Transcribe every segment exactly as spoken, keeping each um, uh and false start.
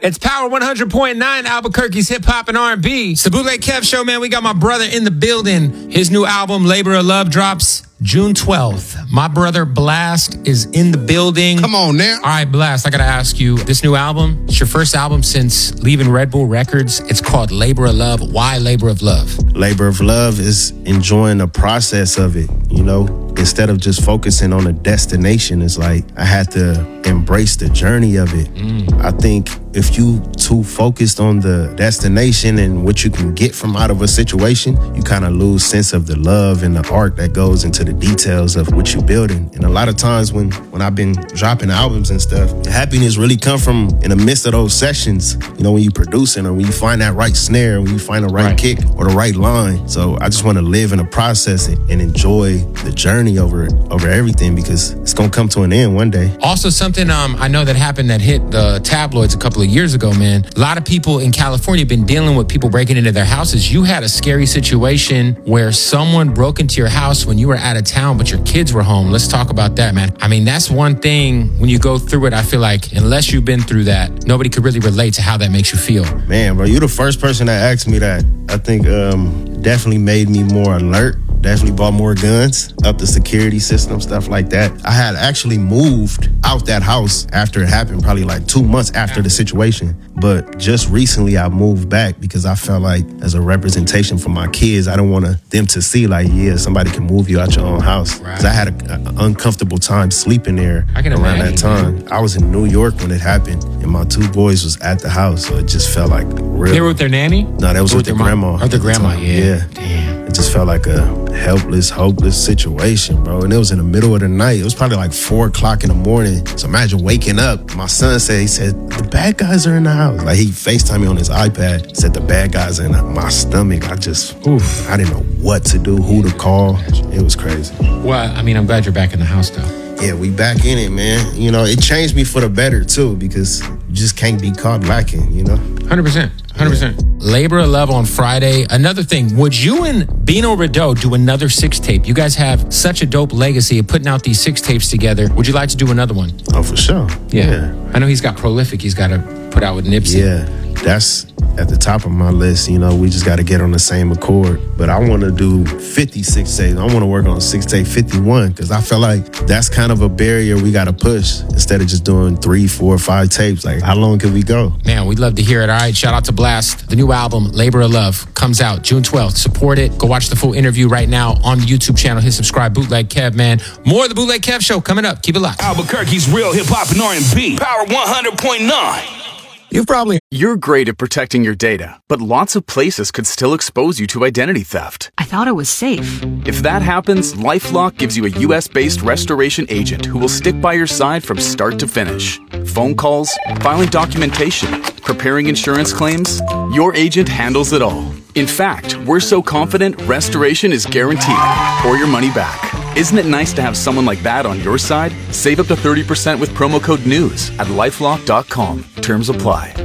It's Power one hundred point nine, Albuquerque's hip hop and R and B. It's the Bootleg Kev Show, man. We got my brother in the building. His new album, Labor of Love, drops June twelfth. My brother Blast is in the building. Come on now. All right, Blast, I got to ask you, this new album, it's your first album since leaving Red Bull Records. It's called Labor of Love. Why Labor of Love? Labor of Love is enjoying the process of it, you know? Instead of just focusing on the destination, it's like I had to embrace the journey of it. Mm. I think if you too focused on the destination and what you can get from out of a situation, you kind of lose sense of the love and the art that goes into the details of what you're building. And a lot of times when, when I've been dropping albums and stuff, happiness really come from in the midst of those sessions, you know, when you're producing or when you find that right snare, when you find the right, right. kick or the right line. So I just want to live in the process and, and enjoy the journey over over everything, because it's gonna come to an end one day. Also, something um I know that happened that hit the tabloids a couple of years ago, man. A lot of people in California have been dealing with people breaking into their houses. You had a scary situation where someone broke into your house when you were out of town, but your kids were home. Let's talk about that, man. I mean, that's one thing when you go through it, I feel like unless you've been through that, nobody could really relate to how that makes you feel. Man, bro, you're the first person that asked me that. I think um definitely made me more alert. Definitely bought more guns, up the security system, stuff like that. I had actually moved out that house after it happened, probably like two months after the situation. But just recently I moved back because I felt like as a representation for my kids, I don't want to, them to see like, yeah, somebody can move you out your own house. Because right. I had an uncomfortable time sleeping there I can around imagine, that time. Man. I was in New York when it happened and my two boys was at the house. So it just felt like real. They were with their nanny? No, that was with, with their grandma. Oh, their grandma, yeah. yeah. Damn. It just felt like a helpless, hopeless situation, bro. And it was in the middle of the night. It was probably like four o'clock in the morning. So imagine waking up. My son said, he said, the bad guys are in the house. Like he FaceTimed me on his iPad, said the bad guys are in my stomach. I just, oof, I didn't know what to do, who to call. It was crazy. Well, I mean, I'm glad you're back in the house though. Yeah, we back in it, man. You know, it changed me for the better too, because you just can't be caught lacking, you know? one hundred percent. one hundred percent. Yeah. Labor of Love on Friday. Another thing, would you and Bino Rideau do another six tape? You guys have such a dope legacy of putting out these six tapes together. Would you like to do another one? Oh, for sure. Yeah. yeah. I know he's got Prolific. He's got to put out with Nipsey. Yeah, that's at the top of my list. You know, we just got to get on the same accord. But I want to do fifty-six tapes. I want to work on six tape fifty-one, because I feel like that's kind of a barrier we got to push instead of just doing three, four, five tapes. Like, how long can we go? Man, we'd love to hear it. All right, shout out to Blast. The new album, Labor of Love, comes out June twelfth. Support it. Go watch the full interview right now on the YouTube channel. Hit subscribe. Bootleg Kev, man. More of the Bootleg Kev Show coming up. Keep it locked. Albuquerque's real hip hop and R and B. Power one hundred point nine. You've probably... You're great at protecting your data, but lots of places could still expose you to identity theft. I thought it was safe. If that happens, LifeLock gives you a U S-based restoration agent who will stick by your side from start to finish. Phone calls, filing documentation, preparing insurance claims, your agent handles it all. In fact, we're so confident restoration is guaranteed or your money back. Isn't it nice to have someone like that on your side? Save up to thirty percent with promo code NEWS at lifelock dot com. Terms apply.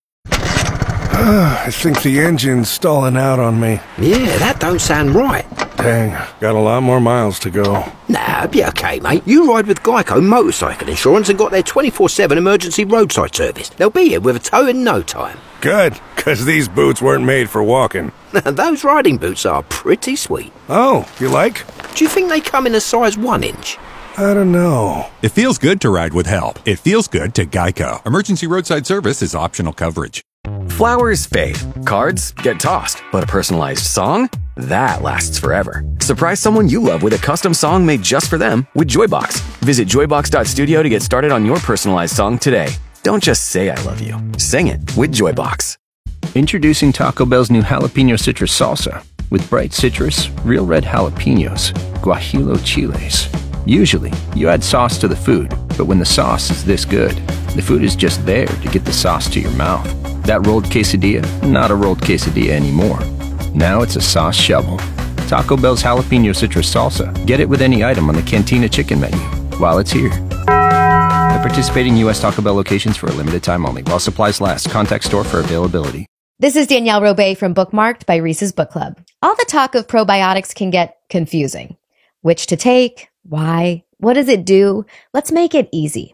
I think the engine's stalling out on me. Yeah, that don't sound right. Dang, got a lot more miles to go. Nah, it'll be okay, mate. You ride with Geico Motorcycle Insurance and got their twenty-four seven emergency roadside service. They'll be here with a tow in no time. Good, because these boots weren't made for walking. Those riding boots are pretty sweet. Oh, you like? Do you think they come in a size one inch? I don't know. It feels good to ride with help. It feels good to Geico. Emergency roadside service is optional coverage. Flowers fade, cards get tossed, but a personalized song? That lasts forever. Surprise someone you love with a custom song made just for them with Joybox. Visit joybox dot studio to get started on your personalized song today. Don't just say I love you. Sing it with Joybox. Introducing Taco Bell's new Jalapeno Citrus Salsa with bright citrus, real red jalapenos, guajillo chiles. Usually, you add sauce to the food, but when the sauce is this good, the food is just there to get the sauce to your mouth. That rolled quesadilla, not a rolled quesadilla anymore. Now it's a sauce shovel. Taco Bell's Jalapeno Citrus Salsa. Get it with any item on the Cantina Chicken menu while it's here. At participating U S Taco Bell locations for a limited time only. While supplies last. Contact store for availability. This is Danielle Robay from Bookmarked by Reese's Book Club. All the talk of probiotics can get confusing. Which to take? Why? What does it do? Let's make it easy.